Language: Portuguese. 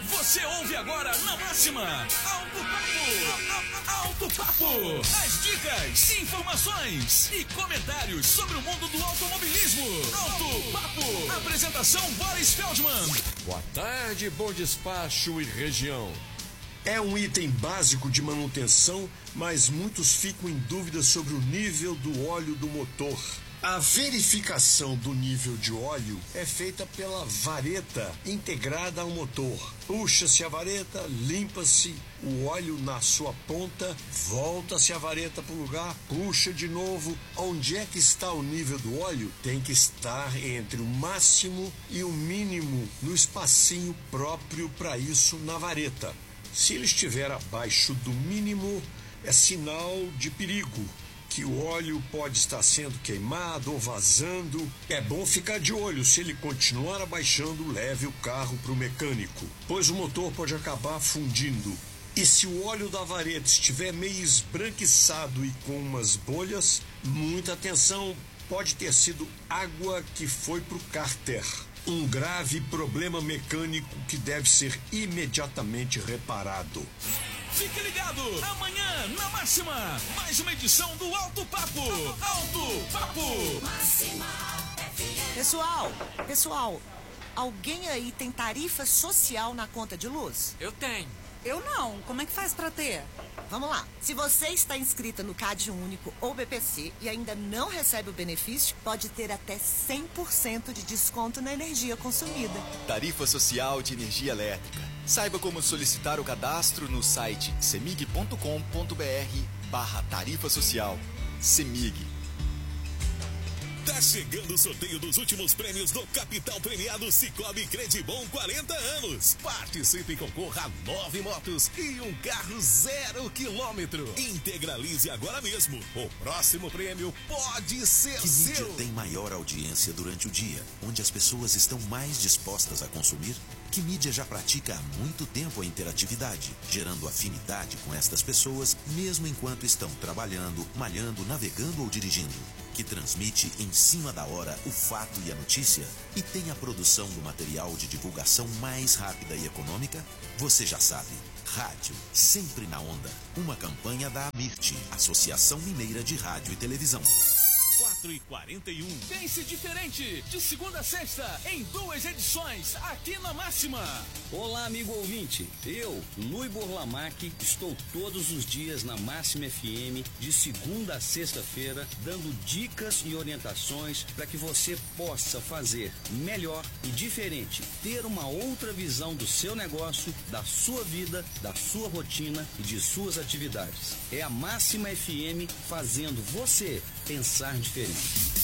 Você ouve agora na Máxima Alto Papo. Alto Papo. As dicas, informações e comentários sobre o mundo do automobilismo. Alto Papo. Apresentação Boris Feldman. Boa tarde, Bom Despacho e região. É um item básico de manutenção, mas muitos ficam em dúvida sobre o nível do óleo do motor. A verificação do nível de óleo é feita pela vareta integrada ao motor. Puxa-se a vareta, limpa-se o óleo na sua ponta, volta-se a vareta para o lugar, puxa de novo. Onde é que está o nível do óleo? Tem que estar entre o máximo e o mínimo, no espacinho próprio para isso na vareta. Se ele estiver abaixo do mínimo, é sinal de perigo, que o óleo pode estar sendo queimado ou vazando. É bom ficar de olho. Se ele continuar abaixando, leve o carro para o mecânico, pois o motor pode acabar fundindo. E se o óleo da vareta estiver meio esbranquiçado e com umas bolhas, muita atenção, pode ter sido água que foi para o cárter. Um grave problema mecânico que deve ser imediatamente reparado. Fique ligado, amanhã na Máxima, mais uma edição do Alto Papo. Alto Papo. Máxima. Pessoal, alguém aí tem tarifa social na conta de luz? Eu tenho. Eu não. Como é que faz pra ter? Vamos lá. Se você está inscrita no CAD Único ou BPC e ainda não recebe o benefício, pode ter até 100% de desconto na energia consumida. Tarifa Social de Energia Elétrica. Saiba como solicitar o cadastro no site cemig.com.br/tarifa social. Cemig. Tá chegando o sorteio dos últimos prêmios do Capital Premiado Cicobi Credibom 40 anos. Participe e concorra a 9 motos e um carro 0 quilômetro. Integralize agora mesmo. O próximo prêmio pode ser Que seu. mídia tem maior audiência durante o dia, onde as pessoas estão mais dispostas a consumir? Que mídia já pratica há muito tempo a interatividade, gerando afinidade com estas pessoas, mesmo enquanto estão trabalhando, malhando, navegando ou dirigindo? Que transmite em cima da hora o fato e a notícia e tem a produção do material de divulgação mais rápida e econômica? Você já sabe. Rádio, sempre na onda. Uma campanha da AMIRT, Associação Mineira de Rádio e Televisão. 4h41. Pense diferente. De segunda a sexta, em 2 edições, aqui na Máxima. Olá, amigo ouvinte. Eu, Luiz Borlamac, estou todos os dias na Máxima FM, de segunda a sexta-feira, dando dicas e orientações para que você possa fazer melhor e diferente, ter uma outra visão do seu negócio, da sua vida, da sua rotina e de suas atividades. É a Máxima FM fazendo você pensar diferente.